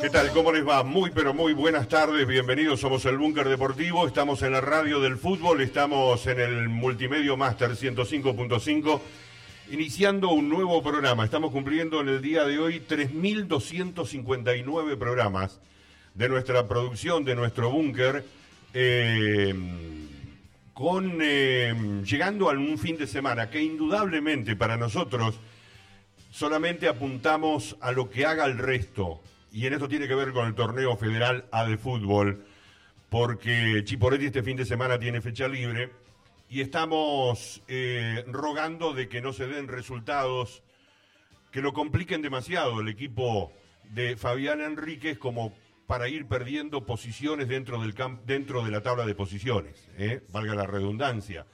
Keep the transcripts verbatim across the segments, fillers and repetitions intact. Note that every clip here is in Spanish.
¿Qué tal? ¿Cómo les va? Muy, pero muy buenas tardes. Bienvenidos. Somos el Búnker Deportivo. Estamos en la radio del fútbol. Estamos en el Multimedio Master ciento cinco punto cinco. Iniciando un nuevo programa. Estamos cumpliendo en el día de hoy tres mil doscientos cincuenta y nueve programas de nuestra producción, de nuestro búnker. Eh, con eh, llegando a un fin de semana que indudablemente para nosotros solamente apuntamos a lo que haga el resto. Y en esto tiene que ver con el torneo federal A de fútbol, porque Chiporetti este fin de semana tiene fecha libre y estamos eh, rogando de que no se den resultados que lo compliquen demasiado el equipo de Fabián Enríquez como para ir perdiendo posiciones dentro del camp dentro de la tabla de posiciones, ¿eh? Valga la redundancia.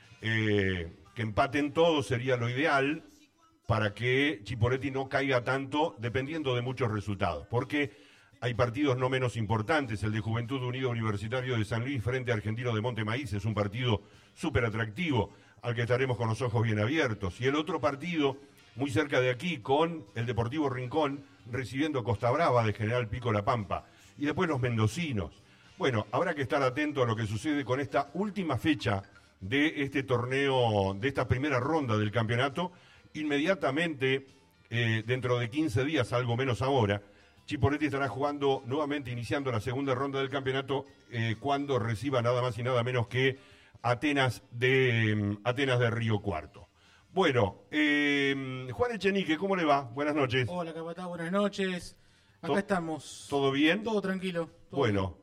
Eh, que empaten todos sería lo ideal, para que Chiporetti no caiga tanto dependiendo de muchos resultados, porque hay partidos no menos importantes. El de Juventud Unido Universitario de San Luis frente a Argentino de Monte Maíz es un partido súper atractivo, al que estaremos con los ojos bien abiertos, y el otro partido muy cerca de aquí con el Deportivo Rincón recibiendo Costa Brava de General Pico La Pampa, y después los mendocinos. Bueno, habrá que estar atento a lo que sucede con esta última fecha de este torneo, de esta primera ronda del campeonato. Inmediatamente, eh, dentro de quince días, algo menos ahora, Chiporetti estará jugando nuevamente, iniciando la segunda ronda del campeonato, eh, cuando reciba nada más y nada menos que Atenas de, um, Atenas de Río Cuarto. Bueno, eh, Juan Echenique, ¿cómo le va? Buenas noches. Hola, capataz, buenas noches. Acá ¿To estamos. ¿Todo bien? Todo tranquilo. Todo bueno,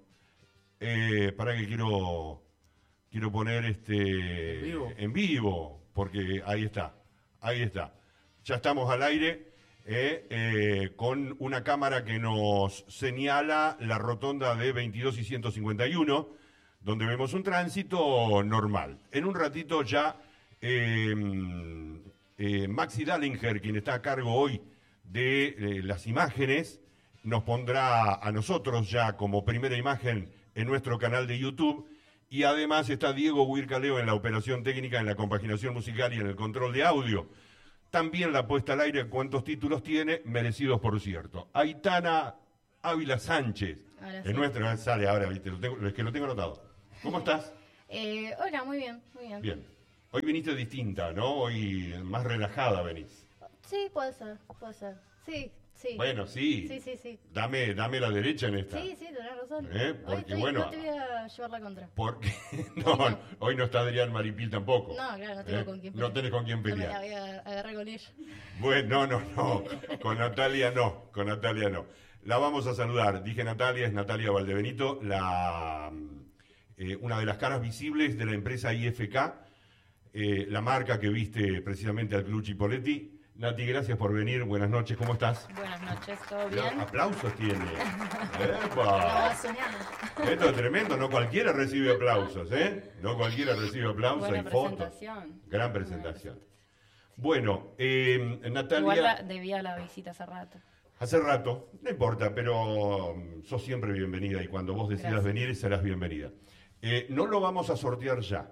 eh, para que quiero, quiero poner este ¿En vivo? en vivo, porque ahí está. Ahí está. Ya estamos al aire eh, eh, con una cámara que nos señala la rotonda de veintidós y ciento cincuenta y uno, donde vemos un tránsito normal. En un ratito ya eh, eh, Maxi Dallinger, quien está a cargo hoy de eh, las imágenes, nos pondrá a nosotros ya como primera imagen en nuestro canal de YouTube. Y además está Diego Huircaleo en la operación técnica, en la compaginación musical y en el control de audio. También la puesta al aire, ¿cuántos títulos tiene? Merecidos, por cierto. Aitana Ávila Sánchez. Ahora sí. En nuestra sale ahora, ¿viste? Lo tengo, es que lo tengo anotado. ¿Cómo estás? Eh, hola, muy bien, muy bien. Bien. Hoy viniste distinta, ¿no? Hoy más relajada venís. Sí, puede ser, puede ser. Sí, sí. Bueno, sí. Sí, sí, sí. Dame, dame la derecha en esta. Sí, sí, tenés razón. ¿Eh? Hoy Porque, estoy- bueno, no te voy a llevar la contra. Porque no, hoy no está Adrián Maripil tampoco. No, claro, no tengo ¿Eh? con quién No tenés con quién No me pelear. la voy a agarrar con ella. Bueno, no, no, no, con Natalia no, con Natalia no. La vamos a saludar, dije Natalia, es Natalia Valdebenito, la, eh, una de las caras visibles de la empresa I F K, eh, la marca que viste precisamente al Club Chipoletti. Nati, gracias por venir, buenas noches, ¿cómo estás? Buenas noches, ¿todo Mirá, bien? aplausos tiene. La ¡Epa! vas soñando. Esto es tremendo, no cualquiera recibe aplausos, ¿eh? No cualquiera recibe aplausos Buena y fotos. presentación. Gran presentación. Bueno, eh, Natalia... Igual la, debía la visita hace rato. Hace rato, no importa, pero um, sos siempre bienvenida y cuando vos decidas Gracias. venir serás bienvenida. Eh, no lo vamos a sortear ya,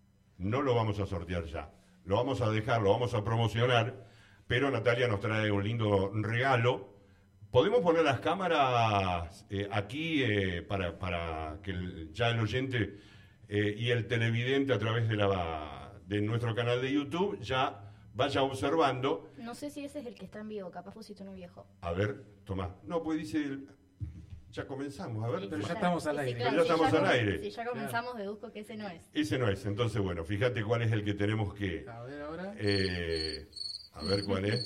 no lo vamos a sortear ya, lo vamos a dejar, lo vamos a promocionar, pero Natalia nos trae un lindo regalo. ¿Podemos poner las cámaras eh, aquí eh, para, para que el, ya el oyente eh, y el televidente a través de, la, de nuestro canal de YouTube ya vaya observando? No sé si ese es el que está en vivo, capaz pusiste uno viejo. A ver, Tomás. No, pues dice... el- Ya comenzamos, a ver. Sí, pero ya ya- estamos al sí, aire. claro, Ya si estamos ya al com- aire. Si ya comenzamos, deduzco que ese no es. Ese no es. Entonces, bueno, fíjate cuál es el que tenemos que... A ver ahora. eh, a ver cuál es.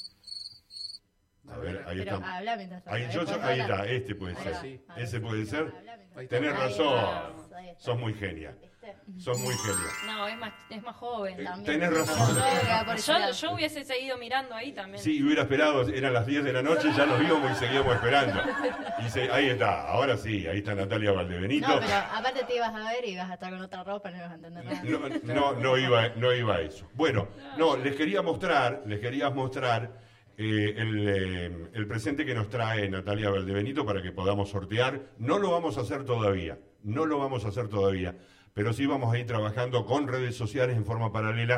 A ver, ahí Pero está. habla mientras Ahí, habla, yo, después yo- ahí habla. está, este puede Ahí ser. va, sí. ahí Ese va. puede ser. Habla mientras- Ahí está. Tenés Ahí razón. estamos, ahí estamos. Sos muy genia. ¿Viste? Sos muy genia. No, es más, es más joven Eh, también. tenés razón. Yo creo que va por ese Yo, lado. yo hubiese seguido mirando ahí también. Sí, hubiera esperado, eran las diez de la noche, ya nos íbamos y seguíamos esperando. Y se- ahí está, ahora sí, ahí está Natalia Valdebenito. No, pero aparte te ibas a ver y ibas a estar con otra ropa, no ibas a entender nada. No, no, no iba, no iba a eso. Bueno, no, les quería mostrar, les quería mostrar eh, el, eh, el presente que nos trae Natalia Valdebenito para que podamos sortear. No lo vamos a hacer todavía, no lo vamos a hacer todavía, pero sí vamos a ir trabajando con redes sociales en forma paralela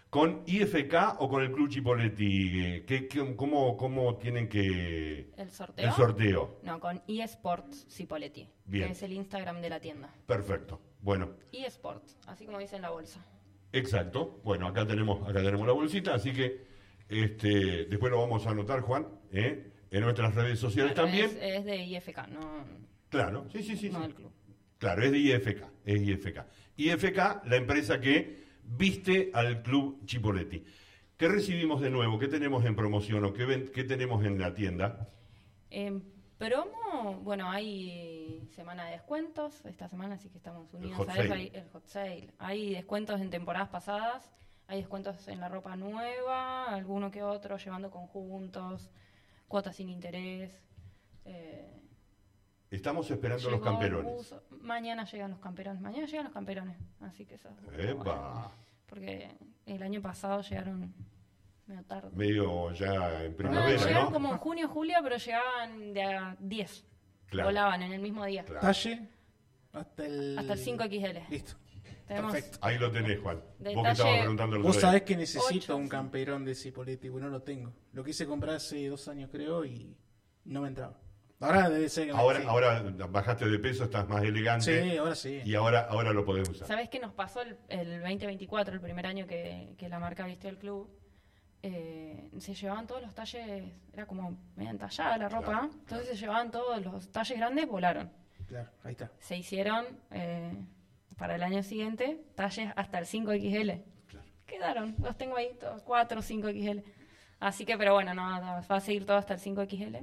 ¿Con I F K o con el Club Chipoleti? ¿Qué, qué- cómo, ¿Cómo tienen que...? ¿El sorteo? El sorteo. No, con eSports Cipolletti, Bien. que es el Instagram de la tienda. Perfecto. Bueno, eSports, así como dice en la bolsa. exacto. Bueno, acá tenemos, acá tenemos la bolsita, así que este, después lo vamos a anotar, Juan, ¿eh? En nuestras redes sociales Claro, también. Es, es de I F K, no, Claro, sí, sí, sí. no sí. del club. Claro, es de I F K, es I F K. I F K, la empresa que viste al Club Chipoleti. ¿Qué recibimos de nuevo? ¿Qué tenemos en promoción o qué, ven- qué tenemos en la tienda? En promo, bueno, hay semana de descuentos esta semana, así que estamos unidos hot a eso. sale. Hay el hot sale. Hay descuentos en temporadas pasadas, hay descuentos en la ropa nueva, alguno que otro, llevando conjuntos, cuotas sin interés. eh, Estamos esperando los llegó el camperones. buzo. Mañana llegan los camperones, mañana llegan los camperones, así que eso. está Epa, bueno, porque el año pasado llegaron medio tarde. medio ya en No, primavera, llegaron ¿no? como en junio, julio, pero llegaban de a diez. Claro. Volaban en el mismo día. Claro. Talle hasta el... Hasta el cinco equis ele. Listo. Tenemos Perfecto. Ahí lo tenés, Juan. Detalle- Vos que estabas preguntando el Vos otro día. sabés que necesito Ocho, un sí. camperón de Cipolletti, porque no lo tengo. Lo quise comprar hace dos años, creo, y no me entraba. Ahora debe ser que me- Ahora, sí. ahora bajaste de peso, estás más elegante Sí, ahora sí. y ahora, ahora lo podés usar. ¿Sabés qué nos pasó el, el veinte veinticuatro, el primer año que, que la marca vistió el club? Eh, se llevaban todos los talles, era como media entallada la ropa, Claro, entonces se llevaban todos los talles grandes, volaron. Claro, ahí está. Se hicieron eh, para el año siguiente talles hasta el cinco equis ele. Claro. Quedaron, los tengo ahí, todos cuatro, cinco equis ele. Así que, pero bueno, no, no, va a seguir todo hasta el cinco equis ele.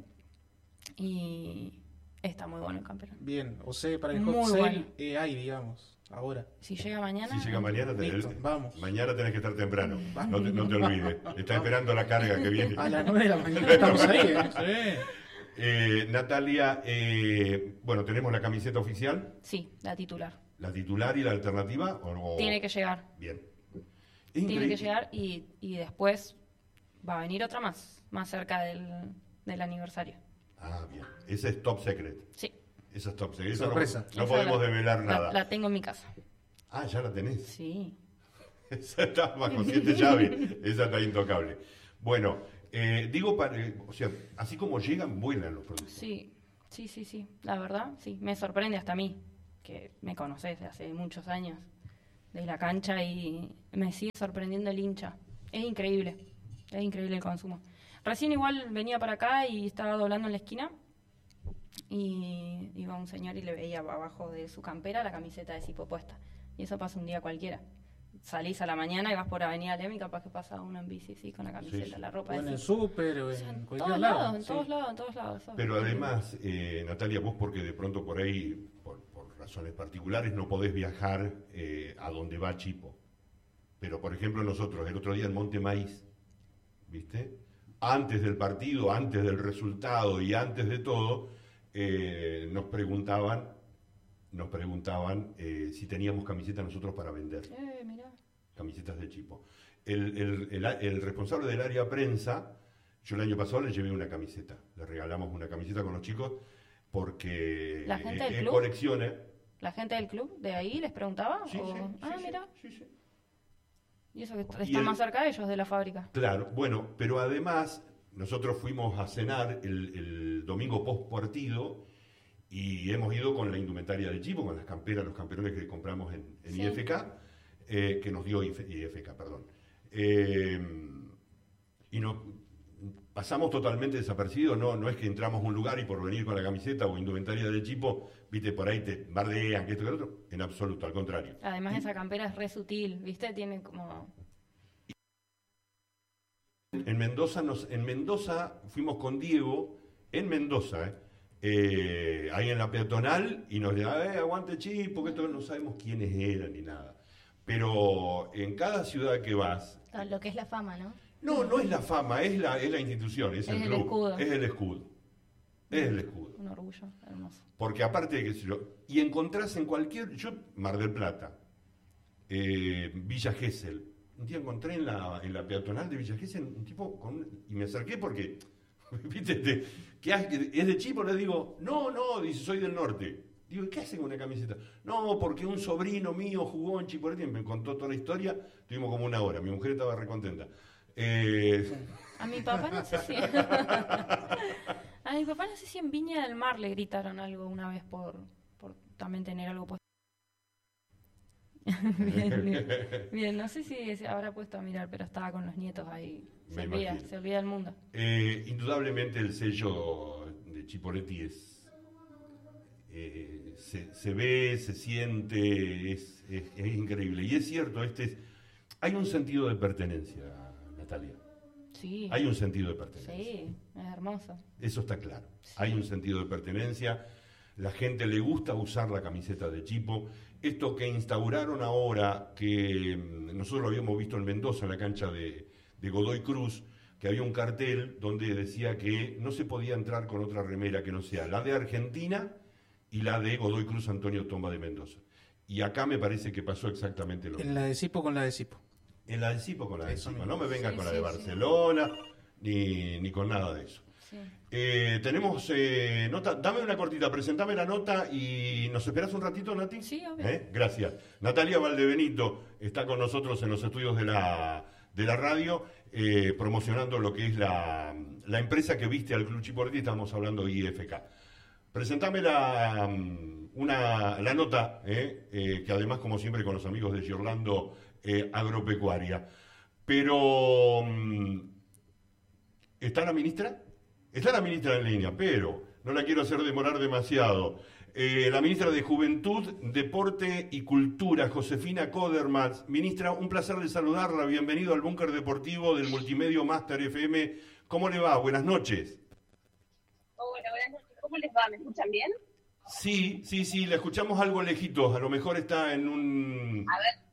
Y está muy bueno el campeón. Bien, o sea, para el Muy hot sale bueno. eh, hay, digamos, ahora. Si llega mañana. Si llega mañana, te- Listo, vamos. mañana tenés que estar temprano. No te, no te olvides. Está esperando la carga que viene. A las nueve de la mañana estamos ahí, ¿eh? Sí. Eh, Natalia, eh, bueno, tenemos la camiseta oficial, Sí, la titular. la titular y la alternativa. O, o- Tiene que llegar. Bien. Es Tiene increíble. que llegar y, y después va a venir otra más, más cerca del, del aniversario. Ah, bien. Esa es top secret. Sí. Esa es top secret. Esa no- Sorpresa. No, Esa podemos la- develar la- nada. La, tengo en mi casa. Ah, ya la tenés. Sí. Esa está bajo siete llaves. Esa está intocable. Bueno, eh, digo, para, eh, o sea, así como llegan, vuelan los productos. Sí, sí, sí, sí. La verdad, sí. Me sorprende hasta a mí, que me conoces de hace muchos años de la cancha y me sigue sorprendiendo el hincha. Es increíble. Es increíble el consumo. Recién igual venía para acá y estaba doblando en la esquina y iba un señor y le veía abajo de su campera la camiseta de Cipo puesta. Y eso pasa un día cualquiera. Salís a la mañana y vas por Avenida Lem y capaz que pasa uno en bici, sí, con la camiseta, Sí, sí. la ropa O en de el Cipo. súper o O sea, en en cualquier todos lado. lados, en sí. todos lados, en todos lados. eso. Pero además, eh, Natalia, vos porque de pronto por ahí, por, por razones particulares, no podés viajar eh, a donde va Chipo. Pero, por ejemplo, nosotros, el otro día en Monte Maíz, ¿viste? Antes del partido, antes del resultado y antes de todo, eh, nos preguntaban, nos preguntaban eh, si teníamos camisetas nosotros para vender. Eh, mirá. Camisetas de Chipo. El, el- el- el responsable del área prensa, yo el año pasado le llevé una camiseta. Le regalamos una camiseta con los chicos porque ¿La gente del eh, club? colecciona. ¿La gente del club de ahí les preguntaba? Sí, o- sí, ah, sí, mira. sí, sí. Y eso que est- Y están el- más cerca de ellos, de la fábrica. Claro, bueno, pero además nosotros fuimos a cenar el, el domingo post partido y hemos ido con la indumentaria de Chipo, con las camperas, los camperones que compramos en, en Sí. I F K, eh, que nos dio I F K, perdón. Eh, y nos pasamos totalmente desapercibidos, no, no es que entramos a un lugar y por venir con la camiseta o indumentaria de Chipo, viste, por ahí te bardean, que esto, que lo otro, en absoluto, al contrario. Además, esa campera es re sutil, ¿viste? Tiene como... En Mendoza, nos, en Mendoza fuimos con Diego, en Mendoza, eh, eh, ahí en la peatonal, y nos decían, eh, aguante Chipo, que esto no sabemos quiénes eran ni nada. Pero en cada ciudad que vas, Ah, lo que es la fama, ¿no? no, no es la fama, es la, es la institución, es, Es el el club, escudo. es el escudo. Es el escudo. Un orgullo hermoso. Porque aparte de que yo, y encontrás en cualquier, yo, Mar del Plata, eh, Villa Gesell, un día encontré en la, en la peatonal de Villa Gesell un tipo con un- y me acerqué porque, viste, te- ¿qué haces? ¿Es de Chipo? Le digo, no, no, dice, soy del norte. Digo, ¿y qué hacen con una camiseta? No, porque un sobrino mío jugó en Chiporeti, me contó toda la historia, tuvimos como una hora, mi mujer estaba recontenta. Eh... A mi papá no sé si... A mi papá no sé si en Viña del Mar le gritaron algo una vez por, por también tener algo puesto. bien, bien, bien, no sé si se habrá puesto a mirar, pero estaba con los nietos ahí. Se Me olvida, imagino. se olvida el mundo. Eh, indudablemente el sello de Chiporetti es... Eh, se, se ve, se siente, es, es, es increíble. Y es cierto, este es, hay un sentido de pertenencia, Natalia. Sí. Hay un sentido de pertenencia. Sí, es hermoso. Eso está claro. Sí. Hay un sentido de pertenencia. La gente le gusta usar la camiseta de Chipo. Esto que instauraron ahora, que nosotros lo habíamos visto en Mendoza, en la cancha de, de Godoy Cruz, que había un cartel donde decía que no se podía entrar con otra remera que no sea la de Argentina y la de Godoy Cruz Antonio Tomba de Mendoza. Y acá me parece que pasó exactamente lo mismo. En la de Cipo con la de Cipo. En la de Cipo con la de Eso Cipo. mismo. No me venga Sí, con la sí, de sí. Barcelona, ni, ni con nada de eso. Sí. Eh, tenemos eh, nota, dame una cortita, presentame la nota y nos esperas un ratito, Nati. Sí, obvio. ¿Eh? Gracias. Natalia Valdebenito está con nosotros en los estudios de la, de la radio, eh, promocionando lo que es la, la empresa que viste al Club Chiporetti, estamos hablando I F K. Presentame la, una, la nota, eh, eh, que además, como siempre, con los amigos de Giorlando eh, Agropecuaria. Pero, ¿está la ministra? Está la ministra en línea, pero no la quiero hacer demorar demasiado. Eh, la ministra de Juventud, Deporte y Cultura, Josefina Codermans. Ministra, un placer de saludarla. Bienvenido al Búnker Deportivo del Multimedio Master F M. ¿Cómo le va? Buenas noches. Hola, buenas noches. ¿Cómo les va? ¿Me escuchan bien? Sí, sí, sí, la escuchamos algo lejitos. A lo mejor está en un... A ver,